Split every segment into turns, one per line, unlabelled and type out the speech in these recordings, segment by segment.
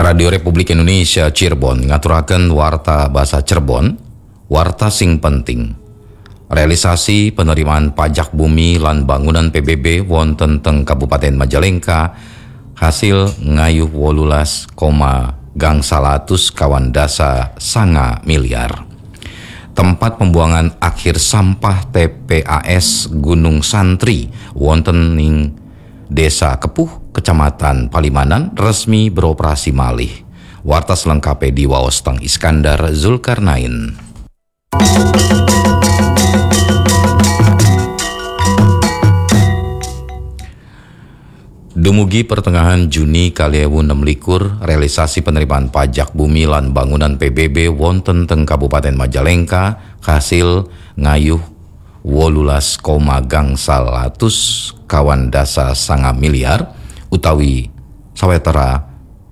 Radio Republik Indonesia Cirebon ngaturaken warta basa Cirebon, warta sing penting. Realisasi penerimaan pajak bumi lan bangunan PBB wonten teng Kabupaten Majalengka hasil ngayuh 18,100 kawan dasa sanga miliar. Tempat pembuangan akhir sampah TPAS Gunung Santri wonten ing Desa Kepuh, Kecamatan Palimanan resmi beroperasi malih. Warta selengkapnya di waos Teng Iskandar Zulkarnain. Dumugi pertengahan Juni kaliewu 26 realisasi penerimaan pajak bumi lan bangunan PBB wonten teng Kabupaten Majalengka hasil ngayuh 18,100 kawan dasa sanga miliar utawi sawetara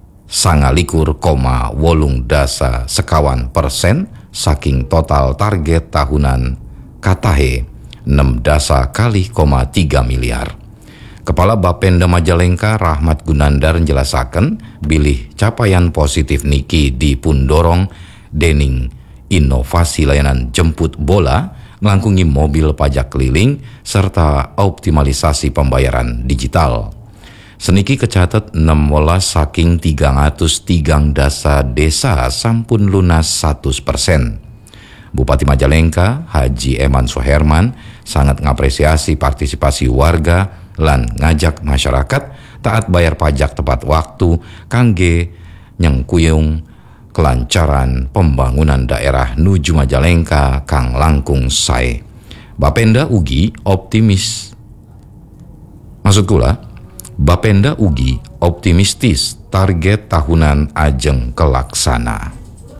29,8 dasa sekawan persen saking total target tahunan katahe 6 dasa kali 3 miliar. Kepala Bapenda Majalengka Rahmat Gunandar menjelaskan bilih capaian positif niki dipundorong dening inovasi layanan jemput bola, ngelangkungi mobil pajak keliling, serta optimalisasi pembayaran digital. Seniki kecatat 16 saking 303 dasa desa sampun lunas 100%. Bupati Majalengka, Haji Eman Soherman, sangat ngapresiasi partisipasi warga lan ngajak masyarakat taat bayar pajak tepat waktu kangge nyengkuyung kelancaran pembangunan daerah nuju Majalengka kang langkung sae. Bapenda ugi optimis. Bapenda ugi optimistis target tahunan ajeng kelaksana.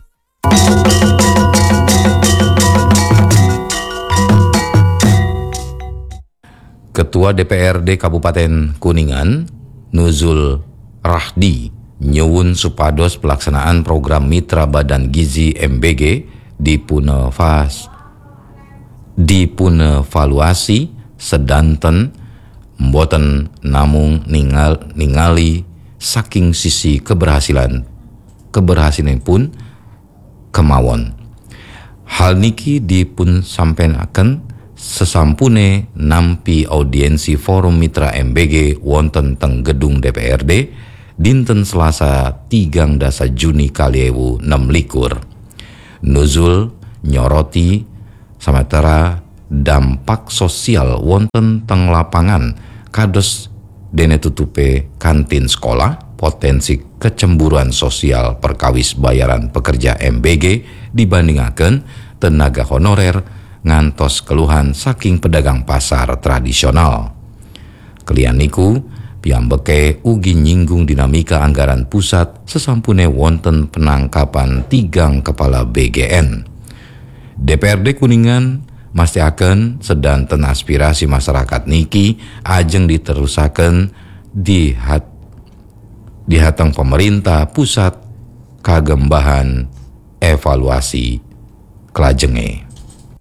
Ketua DPRD Kabupaten Kuningan, Nuzul Rahdi, nyuwun supados pelaksanaan program Mitra Badan Gizi MBG dipunevaluasi sedanten mboten namung ningali saking sisi keberhasilan pun kemawon. Hal niki dipun sampenaken sesampune nampi audiensi forum Mitra MBG wonten teng gedung DPRD dinten Selasa 3 dasa Juni kaliewu 26. Nuzul nyoroti samatera dampak sosial wonten teng lapangan kados dene tutupe kantin sekolah, potensi kecemburuan sosial perkawis bayaran pekerja MBG dibandingaken tenaga honorer ngantos keluhan saking pedagang pasar tradisional. Kelian niku piyambeke ugi nyinggung dinamika anggaran pusat sesampune wonten penangkapan 3 kepala BGN. DPRD Kuningan mastiaken sedanten aspirasi masyarakat niki ajeng diterusaken dihateng pemerintah pusat kagembahan evaluasi kelajenge.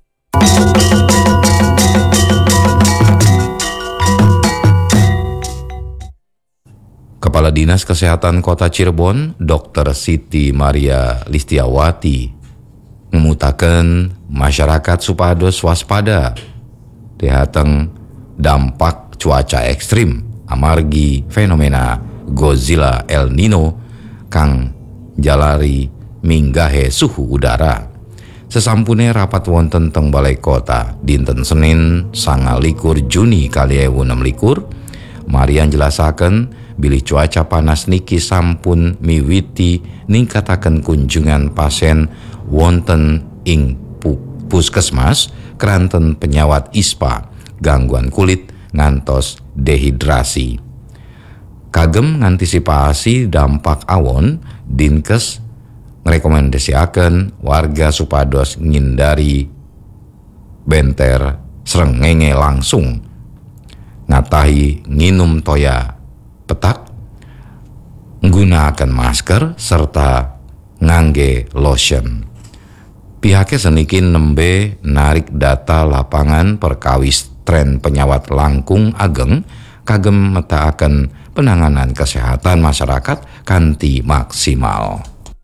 Kepala Dinas Kesehatan Kota Cirebon, Dr. Siti Maria Listiawati, memutaken masyarakat supados waspada dihateng dampak cuaca ekstrim amargi fenomena Godzilla El Nino kang jalari minggahe suhu udara. Sesampune rapat wonten teng Balai Kota dinten Senin 29 Juni kaliewu 26, Marian jelasaken bilih cuaca panas niki sampun miwiti ningkataken kunjungan pasien wonten ing puskesmas keranten penyawat ISPA, gangguan kulit ngantos dehidrasi. Kagem ngantisipasi dampak awon, Dinkes merekomendasiaken warga supados ngindari benter srengenge langsung, ngatahi nginum toya petak, nggunakaken masker serta ngangge lotion. Pihaknya senikin nembe narik data lapangan perkawis tren penyawat langkung ageng kagem metaaken penanganan kesehatan masyarakat kanthi maksimal.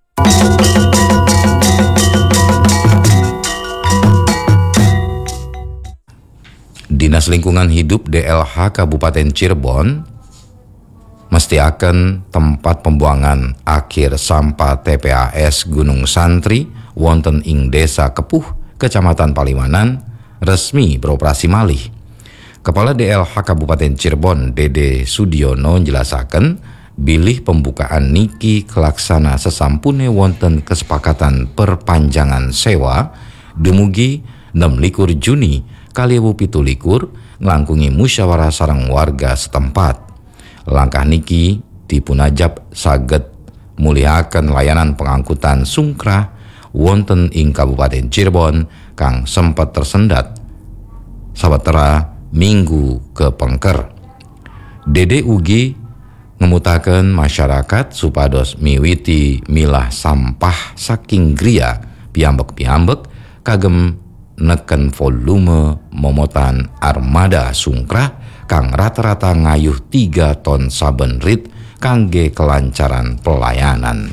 Dinas Lingkungan Hidup DLH Kabupaten Cirebon mesti akan tempat pembuangan akhir sampah TPAS Gunung Santri wonten ing Desa Kepuh, Kecamatan Palimanan resmi beroperasi malih. Kepala DLH Kabupaten Cirebon Dede Sudiono menjelaskan bilih pembukaan niki kelaksana sesampune wonten kesepakatan perpanjangan sewa dumugi 26 Juni 2017 nglangkungi musyawarah sareng warga setempat. Langkah niki dipunajab saged muliaken layanan pengangkutan sungkrah wonten ing Kabupaten Cirebon kang sempat tersendat sawetara minggu kepengker. Dede ugi ngemutaken masyarakat supados miwiti milah sampah saking griya piyambek-piyambek kagem neken volume momotan armada sungkrah kang rata-rata ngayuh 3 ton saben rit kangge kelancaran pelayanan.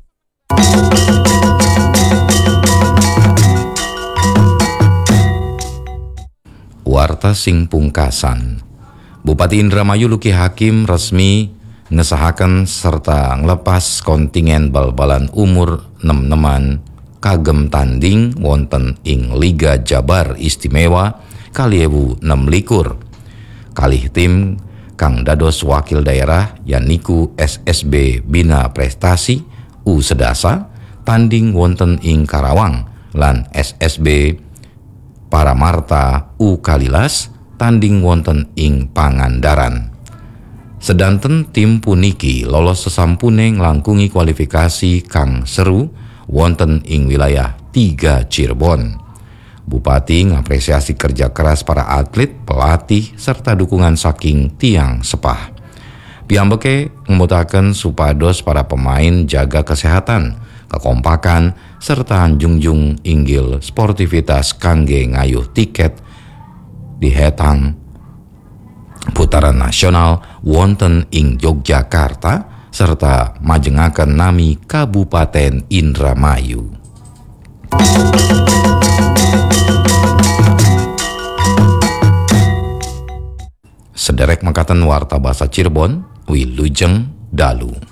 Warta sing pungkasan, Bupati Indramayu Luki Hakim resmi ngesahaken serta nglepas kontingen bal-balan umur 6 kagem tanding wonten ing Liga Jabar Istimewa kalih 26. Kalih tim kang dados wakil daerah yaniku SSB Bina Prestasi U Sedasa tanding wonten ing Karawang lan SSB Paramarta U Kalilas tanding wonten ing Pangandaran. Sedanten tim puniki lolos sesampune nglangkungi kualifikasi kang seru wonten ing wilayah 3 Cirebon. Bupati ngapresiasi kerja keras para atlet, pelatih, serta dukungan saking tiang sepah. Piyambake ngemutaken supados para pemain jaga kesehatan, kekompakan, serta junjung inggil sportivitas kangge ngayuh tiket dihetang putaran nasional wonten ing Yogyakarta serta majengaken nami Kabupaten Indramayu. Sederek makaten warta basa Cirebon, Wilujeng Dalu.